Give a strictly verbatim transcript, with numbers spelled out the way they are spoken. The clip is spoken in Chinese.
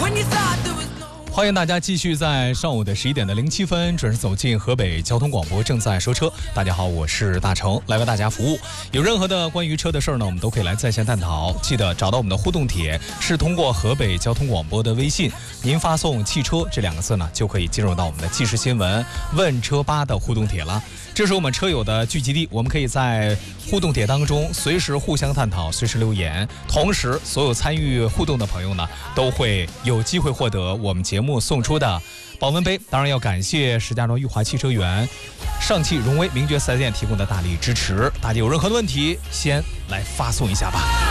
欢迎大家继续在上午的十一点的零七分准时走进河北交通广播，正在说车。大家好，我是大成，来为大家服务。有任何的关于车的事儿呢，我们都可以来在线探讨。记得找到我们的互动帖，是通过河北交通广播的微信，您发送汽车这两个字呢，就可以进入到我们的即时新闻问车吧的互动帖了。这是我们车友的聚集地，我们可以在互动帖当中随时互相探讨，随时留言。同时，所有参与互动的朋友呢，都会有机会获得我们节目送出的保温杯。当然要感谢石家庄裕华汽车园、上汽荣威名爵四 S 店提供的大力支持。大家有任何的问题，先来发送一下吧。